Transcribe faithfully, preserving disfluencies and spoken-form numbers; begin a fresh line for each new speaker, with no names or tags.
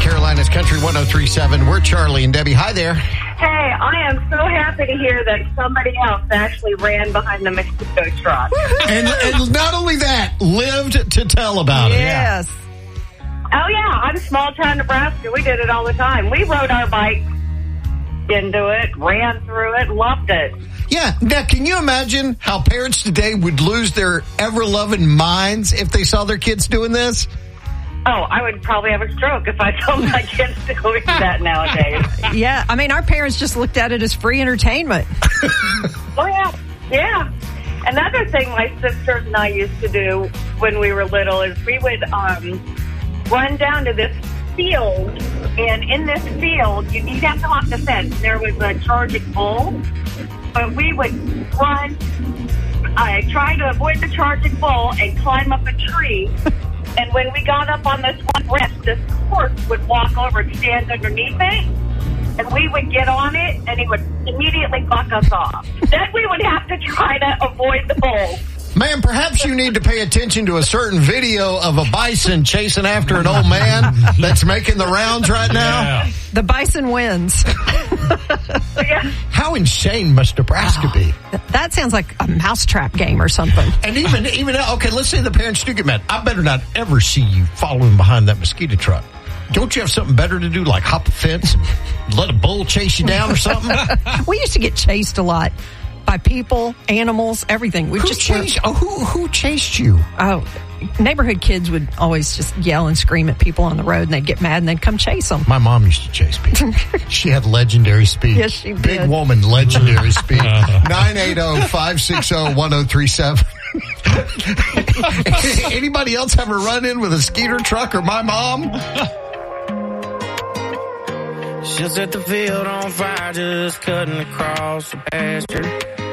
Carolina's Country one oh three point seven. We're Charlie and Debbie. Hi there.
Hey, I am so happy to hear that somebody else actually ran behind the mosquito truck.
and, and not only that, lived to tell about it.
Yes.
Oh, yeah. I'm small town Nebraska. We did it all the time. We rode our bikes into it, ran through it, loved it.
Yeah. Now, can you imagine how parents today would lose their ever-loving minds if they saw their kids doing this?
Oh, I would probably have a stroke if I told my kids doing that nowadays.
Yeah, I mean, our parents just looked at it as free entertainment.
Oh, yeah. Yeah. Another thing my sisters and I used to do when we were little is we would um, run down to this field, and in this field, you, you'd have to hop the fence. There was a charging bull, but we would run, uh, try to avoid the charging bull and climb up a tree. And when we got up on this one branch, this horse would walk over and stand underneath it, and we would get on it, and he would immediately buck us off. Then we would have to try to avoid the bull.
Man, perhaps you need to pay attention to a certain video of a bison chasing after an old man that's making the rounds right now.
Yeah.
The bison wins.
Yeah.
How insane must Nebraska be?
That sounds like a mousetrap game or something.
And even, even now, okay, let's say the parents do get mad. I better not ever see you following behind that mosquito truck. Don't you have something better to do, like hop a fence and let a bull chase you down or something?
We used to get chased a lot by people, animals, everything. We
Who
just
chased? Oh, who who chased you?
Oh, neighborhood kids would always just yell and scream at people on the road, and they'd get mad, and they'd come chase them.
My mom used to chase people. She had legendary speed.
Yes, she did.
Big woman, legendary speed. nine eight zero, five six zero, one zero three seven. Anybody else have a run-in with a skeeter truck or my mom?
She'll set the field on fire, just cutting across the pasture.